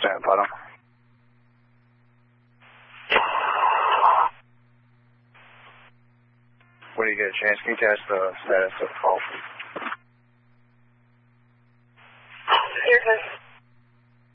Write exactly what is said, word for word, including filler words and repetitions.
percent, bottom. When do you get a chance? Can you test the status of the call, please?